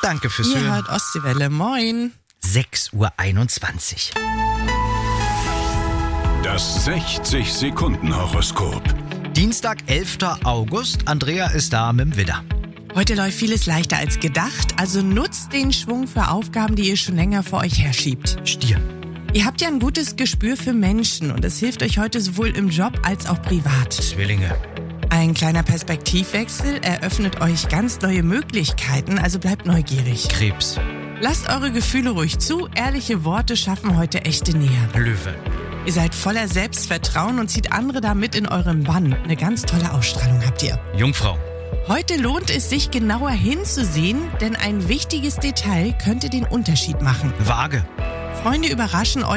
Danke fürs Ihr Hören. hört Ostseewelle. Moin. 6:21 Uhr. Das 60-Sekunden-Horoskop. Dienstag, 11. August. Andrea ist da mit dem Widder. Heute läuft vieles leichter als gedacht, also nutzt den Schwung für Aufgaben, die ihr schon länger vor euch herschiebt. Stier. Ihr habt ja ein gutes Gespür für Menschen und es hilft euch heute sowohl im Job als auch privat. Zwillinge. Ein kleiner Perspektivwechsel eröffnet euch ganz neue Möglichkeiten, also bleibt neugierig. Krebs. Lasst eure Gefühle ruhig zu, ehrliche Worte schaffen heute echte Nähe. Löwe. Ihr seid voller Selbstvertrauen und zieht andere damit in euren Bann. Eine ganz tolle Ausstrahlung habt ihr. Jungfrau. Heute lohnt es sich genauer hinzusehen, denn ein wichtiges Detail könnte den Unterschied machen. Waage. Freunde überraschen euch